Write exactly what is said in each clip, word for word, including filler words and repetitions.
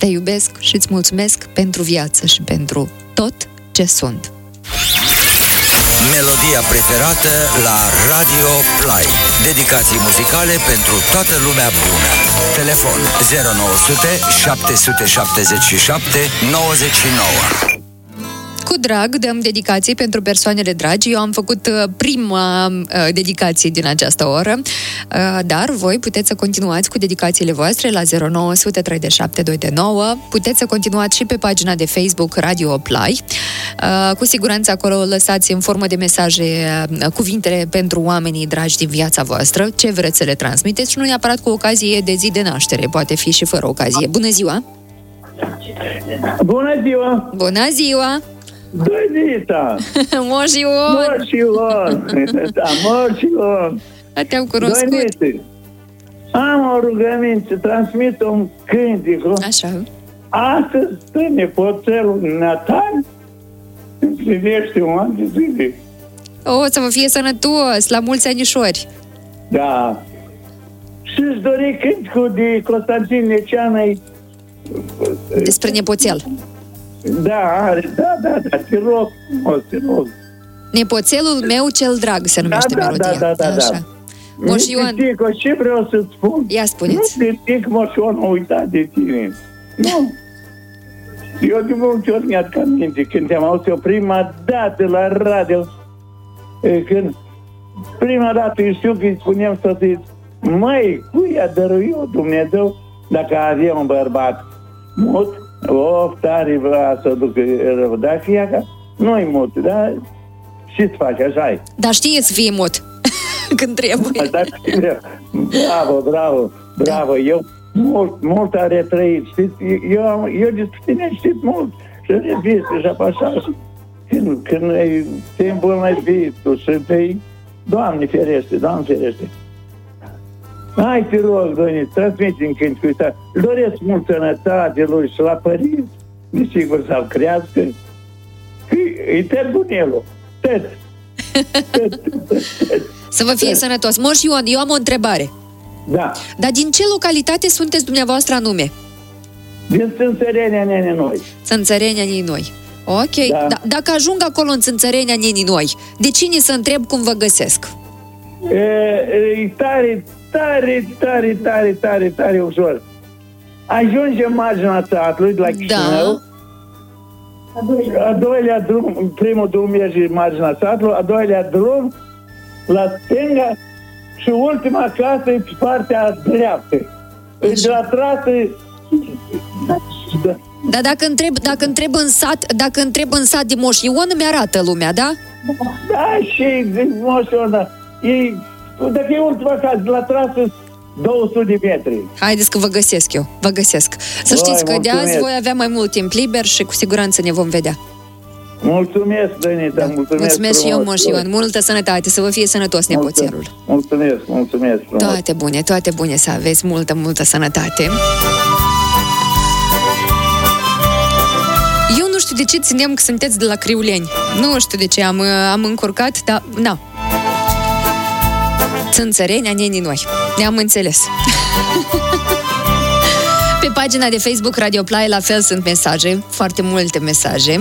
Te iubesc și îți mulțumesc pentru viață și pentru tot ce sunt. Melodia preferată la Radio Play. Dedicații muzicale pentru toată lumea bună. Telefon zero nouă zero șapte șapte șapte nouăzeci și nouă. Cu drag dăm dedicații pentru persoanele dragi. Eu am făcut prima uh, dedicație din această oră, uh, dar voi puteți să continuați cu dedicațiile voastre la zero nouă zero zero trei șapte doi nouă. Puteți să continuați și pe pagina de Facebook Radio Play. Uh, cu siguranță acolo lăsați în formă de mesaje uh, cuvintele pentru oamenii dragi din viața voastră, ce vreți să le transmiteți și nu neapărat cu ocazie de zi de naștere, poate fi și fără ocazie. Bună ziua! Bună ziua! Bună ziua! Dănita! Moș Ion! Moș Ion! Da, Moș Ion! Te-am cunoscut. Dănite, am o rugăminte, transmit un cântec. Așa. Astăzi stă nepoțelul Natal, împlinește un an de zile. O, să vă fie sănătos, la mulți anișori. Da. Și îți dori cântecul de Constantin Neceană. Despre nepoțel. Da, are, da, da, da, te rog, o, te rog. Nepoțelul meu cel drag se numește da, melodia. Da, da, da, da. Așa. Moș Ioan. Tico, ce vreau să-ți spun? Ia spuneți. Nu de tic, Moș Ioan, a uitat de tine. Nu. Eu de multe ori mi-aduc aminte când te-am auzit eu prima dată la radio, când prima dată eu știu că îi spuneam să-ți măi, cui a dăruit Dumnezeu dacă avea un bărbat mut? Of, tare vrea să ducă rău, dar fie că nu-i mut, dar ce-ți faci, așa-i. Dar știi să fii mut când trebuie. Asta bravo, bravo, bravo, da. Eu mult, mult a retrăit, știți, eu, am, eu despre tine știu mult și reviste și așa, când, când te îmbolnăvi tu și te Doamne ferește, Doamne ferește. Hai, te rog, Doamne, transmite-mi când cu uita. Îl doresc mult sănătate lui și la părinți, desigur să-l crească. E tăt bunelul, tăt. Să vă fie sănătos. Moș Ioan, eu am o întrebare. Da. Dar din ce localitate sunteți dumneavoastră anume? Din Țânțărenia Nenii Noi. Țânțărenia Nenii Noi. Ok. Da. Da, dacă ajung acolo în Țânțărenia Nenii Noi, de cine să întreb cum vă găsesc? E, e tare, tare, tare, tare, tare, tare ușor. Ajunge în marginea satului, de la Chișinău. Da. A doilea drum, primul drum merge în marginea satului, a doilea drum la stânga și ultima casă e pe partea dreaptă. De la trasă... Da. Dar dacă întreb, dacă întreb în sat, dacă întreb în sat de Moș Ion, mi-arată lumea, da? Da, și Moș Ion, da. E, dacă e ultima casă, de la trasă două sute de metri. Haideți că vă găsesc eu, vă găsesc. Să știți că de azi voi avea mai mult timp liber și cu siguranță ne vom vedea. Mulțumesc, Dănita, da. mulțumesc Mulțumesc frumos, și eu, Moș Ion. Multă sănătate, să vă fie sănătos nepoțelul. Mulțumesc, mulțumesc frumos. Toate bune, toate bune să aveți, multă, multă sănătate. Eu nu știu de ce țineam că sunteți de la Criuleni. Nu știu de ce am, am încurcat, dar na. Țânțărenia Nenii Noi. Ne-am înțeles. Pe pagina de Facebook Radio Play la fel sunt mesaje, foarte multe mesaje.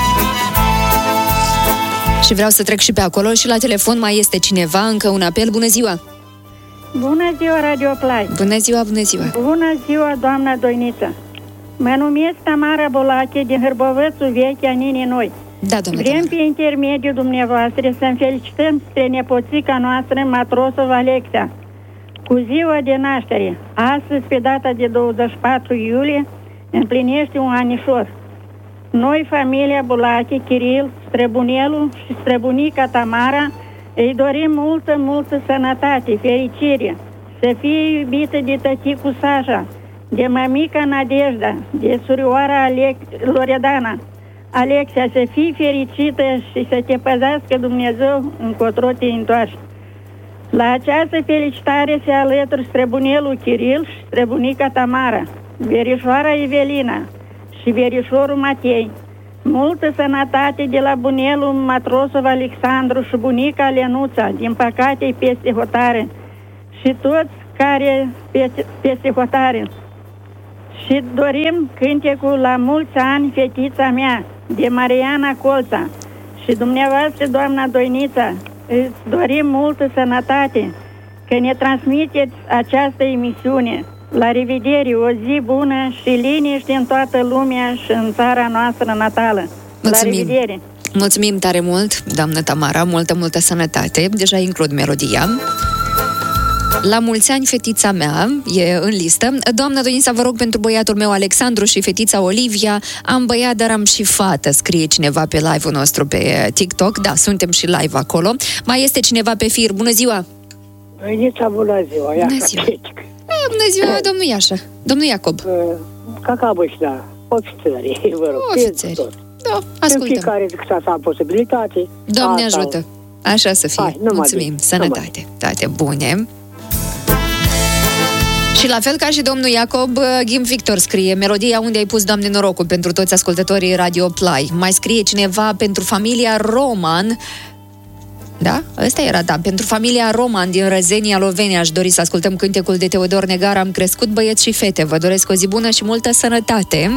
Și vreau să trec și pe acolo și la telefon mai este cineva, încă un apel. Bună ziua! Bună ziua, Radio Play! Bună ziua, bună ziua! Bună ziua, doamna Doiniță! Mă numesc Tamara Bolache din Hârbovățul Vechi a Nenii Noi. Da, doamna Vrem Tamara. pe intermediul dumneavoastră să-mi felicităm spre nepoțica noastră, Matrosov Alexia, cu ziua de naștere. Astăzi, pe data de douăzeci și patru iulie, împlinește un anișor. Noi, familia Bolache, Chiril, străbunelul și străbunica Tamara, îi dorim multă, multă sănătate, fericire, să fie iubită de tăticul Sașa, de mămica Nadejda, de surioara Alec- Loredana. Alexia, să fii fericită și să te păzească Dumnezeu încotro te întoarci. La această felicitare se alătură străbunelul Chiril și străbunica Tamara, verișoara Evelina și verișorul Matei. Multă sănătate de la bunelul Matrosov Alexandru și bunica Lenuța, din păcate peste hotare, și toți care peste, peste hotare. Și dorim cântecul La mulți ani, fetița mea, de Mariana Colța. Și dumneavoastră, doamna Doinița, îți dorim multă sănătate, că ne transmiteți această emisiune. La revedere, o zi bună și liniște în toată lumea și în țara noastră natală. Mulțumim. La revedere! Mulțumim tare mult, doamnă Tamara, multă, multă sănătate. Deja includ melodia. La mulți ani, fetița mea e în listă. Doamna Doinița, vă rog pentru băiatul meu Alexandru și fetița Olivia. Am băiat, dar am și fată, scrie cineva pe live-ul nostru pe TikTok. Da, suntem și live acolo. Mai este cineva pe fir. Bună ziua! Doinița, bună ziua! Bună ziua! E, bună ziua, domnul Iașa. Domnul Iacob. Cacabășna, ofițeri, vă rog. Ofițeri. Da, ascultăm. În fiecare cât să am posibilitate. Doamne ajută! Așa să fie. Hai, mulțumim. Bine. Sănătate. Toate bune. Și la fel ca și domnul Iacob, Ghim Victor scrie melodia Unde ai pus, Doamne, norocul pentru toți ascultătorii Radio Play. Mai scrie cineva pentru familia Roman. Da? Ăsta era, da. Pentru familia Roman din Răzenia, Lovenia, aș dori să ascultăm cântecul de Teodor Negar. Am crescut băieți și fete. Vă doresc o zi bună și multă sănătate.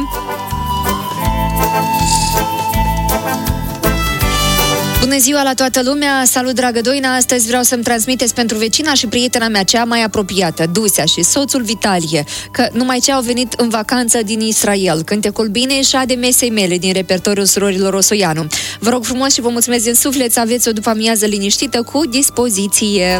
Bună ziua la toată lumea! Salut, dragă Doina! Astăzi vreau să-mi transmiteți pentru vecina și prietena mea cea mai apropiată, Dusea, și soțul Vitalie, că numai ce au venit în vacanță din Israel. Cântecul Bine și de mesei mele din repertoriul surorilor Osoianu. Vă rog frumos și vă mulțumesc din suflet să aveți o după-amiază liniștită cu dispoziție!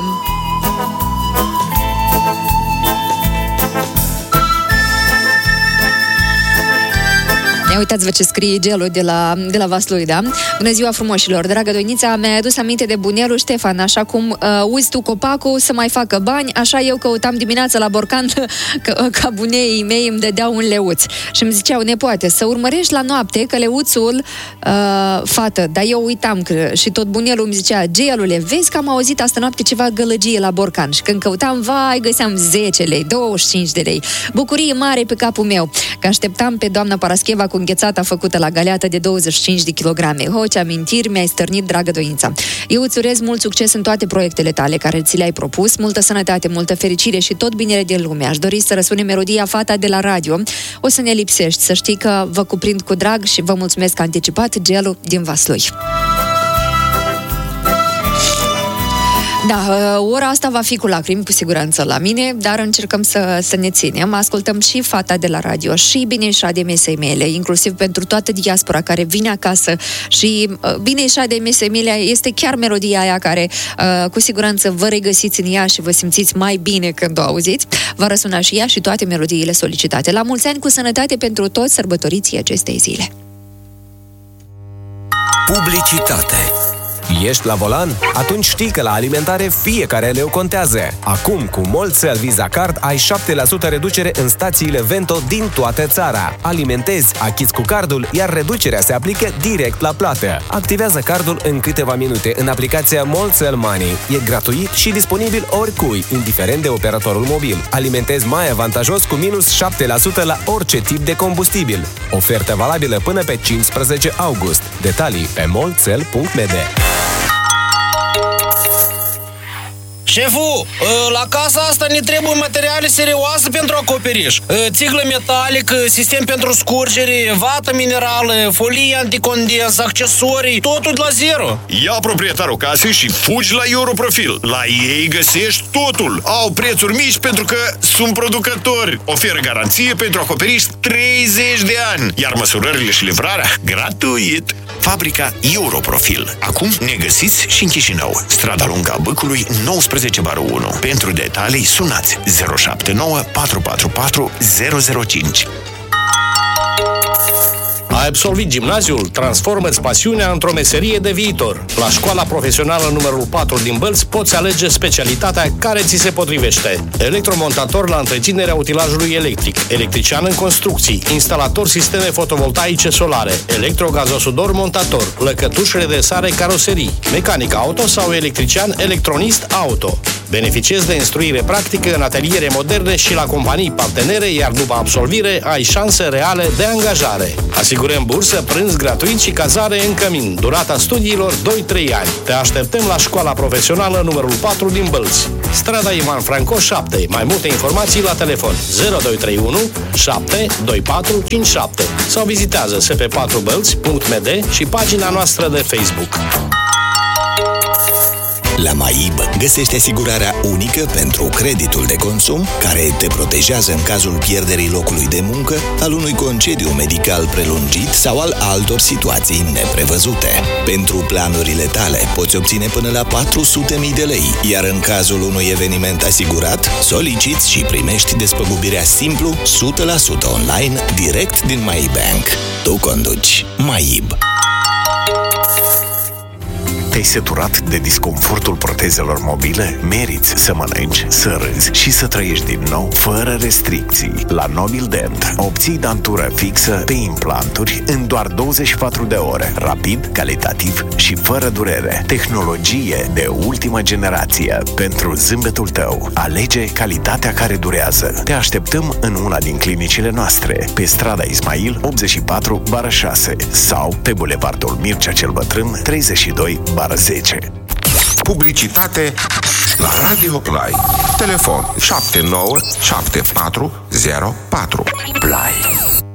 Ia uitați-vă ce scrie Gelu de la, de la Vaslui, da? Bună ziua, frumoșilor! Dragă Doinița, mi-ai adus aminte de bunelul Ștefan, așa cum uh, uzi tu copacul să mai facă bani, așa eu căutam dimineața la borcan că, ca buneii mei îmi dădeau un leuț. Și îmi ziceau, nepoate, să urmărești la noapte că leuțul, uh, fată, dar eu uitam că și tot bunelul îmi zicea, Gelule, vezi că am auzit astă noapte ceva gălăgie la borcan. Și când căutam, vai, găseam zece lei, douăzeci și cinci de lei. Bucurie mare pe capul meu, că așteptam pe doamna Parascheva cu înghețata făcută la galeată de douăzeci și cinci de kilograme. Ho, ce amintiri mi-ai stârnit, dragă Doinița. Eu îți urez mult succes în toate proiectele tale care ți le-ai propus, multă sănătate, multă fericire și tot binele din lume. Aș dori să răsune melodia Fata de la radio. O să ne lipsești, să știi că vă cuprind cu drag și vă mulțumesc anticipat, Gelu din Vaslui. Da, ora asta va fi cu lacrimi, cu siguranță la mine, dar încercăm să, să ne ținem. Ascultăm și Fata de la radio și Bineșa de mesei mele, inclusiv pentru toată diaspora care vine acasă. Și uh, Bineșa de mesei mele este chiar melodia aia care uh, cu siguranță vă regăsiți în ea și vă simțiți mai bine când o auziți. Va răsuna și ea și toate melodiile solicitate. La mulți ani, cu sănătate pentru toți sărbătoriții acestei zile. Publicitate. Ești la volan? Atunci știi că la alimentare fiecare leu contează. Acum, cu Molțel Visa Card, ai șapte la sută reducere în stațiile Vento din toată țara. Alimentezi, achizi cu cardul, iar reducerea se aplică direct la plată. Activează cardul în câteva minute în aplicația Molțel Money. E gratuit și disponibil oricui, indiferent de operatorul mobil. Alimentezi mai avantajos cu minus șapte la sută la orice tip de combustibil. Ofertă valabilă până pe cincisprezece august. Detalii pe molțel punct m d. Șeful, la casa asta ne trebuie materiale serioase pentru acoperiș. Țiglă metalică, sistem pentru scurgere, vată minerală, folie anticondens, accesorii, totul de la zero. Ia proprietarul casei și fugi la Europrofil. La ei găsești totul. Au prețuri mici pentru că sunt producători. Oferă garanție pentru acoperiș treizeci de ani. Iar măsurările și livrarea gratuit. Fabrica Europrofil. Acum ne găsiți și în Chișinău. Strada Lungă a Băcului, nouăsprezece bară unu. Pentru detalii sunați zero șapte nouă patru patru patru zero zero cinci. Ai absolvit gimnaziul? Transformă-ți pasiunea într-o meserie de viitor. La școala profesională numărul patru din Bălți poți alege specialitatea care ți se potrivește. Electromontator la întreținerea utilajului electric, electrician în construcții, instalator sisteme fotovoltaice solare, electrogazosudor montator, lăcătuș redresare caroserii, mecanic auto sau electrician electronist auto. Beneficiezi de instruire practică în ateliere moderne și la companii partenere, iar după absolvire ai șanse reale de angajare. Asigurăm bursă, prânz gratuit și cazare în cămin. Durata studiilor doi trei ani. Te așteptăm la școala profesională numărul patru din Bălți. Strada Iman Franco șapte. Mai multe informații la telefon zero doi trei unu șapte doi patru cinci șapte sau vizitează s p patru bălți punct m d și pagina noastră de Facebook. La MAIB găsești asigurarea unică pentru creditul de consum care te protejează în cazul pierderii locului de muncă, al unui concediu medical prelungit sau al altor situații neprevăzute. Pentru planurile tale poți obține până la patru sute mii de lei, iar în cazul unui eveniment asigurat, soliciți și primești despăgubirea simplu o sută la sută online direct din MAIBank. Tu conduci MAIB. Te-ai săturat de disconfortul protezelor mobile? Meriți să mănânci, să râzi și să trăiești din nou fără restricții. La Nobil Dent obții dantură fixă pe implanturi în doar douăzeci și patru de ore. Rapid, calitativ și fără durere. Tehnologie de ultimă generație pentru zâmbetul tău. Alege calitatea care durează. Te așteptăm în una din clinicile noastre, pe strada Ismail optzeci și patru șase sau pe bulevardul Mircea cel Bătrân treizeci și doi zece. Publicitate la Radio Play. Telefon șapte nouă șapte patru zero patru. Play.